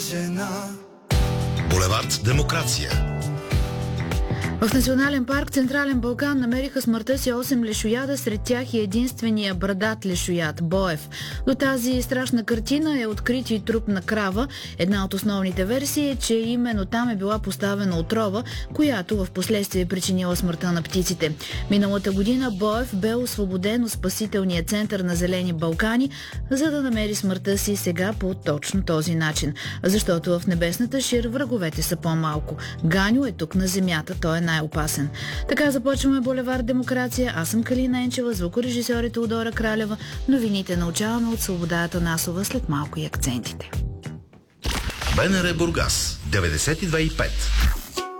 Булевард Демокрация. В Национален парк Централен Балкан намериха смъртта си 8 лешояда, сред тях и единствения брадат лешояд – Боев. До тази страшна картина е открит и труп на крава. Една от основните версии е, че именно там е била поставена отрова, която в последствие причинила смъртта на птиците. Миналата година Боев бе освободен от спасителния център на Зелени Балкани, за да намери смъртта си сега по точно този начин. Защото в небесната шир враговете са по-малко. Ганьо е тук на земята, той е най-опасен. Така започваме Булевард Демокрация. Аз съм Калина Енчева, звукорежисьор е Теодора Кралева. Новините научаваме от Свобода Атанасова, след малко и акцентите. БНР Бургас 92,5.